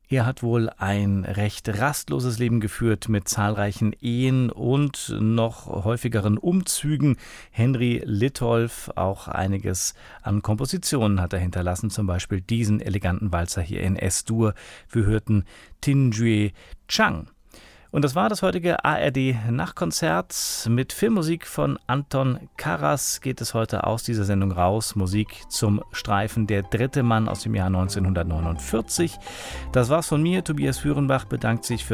Er hat wohl ein recht rastloses Leben geführt mit zahlreichen Ehen und noch häufigeren Umzügen. Henry Litolff, auch einiges an Kompositionen hat er hinterlassen, zum Beispiel diesen eleganten Walzer hier in S-Dur. Wir hörten Tin-Jue Chang. Und das war das heutige ARD-Nachtkonzert. Mit Filmmusik von Anton Karas geht es heute aus dieser Sendung raus. Musik zum Streifen Der dritte Mann aus dem Jahr 1949. Das war's von mir. Tobias Führenbach bedankt sich für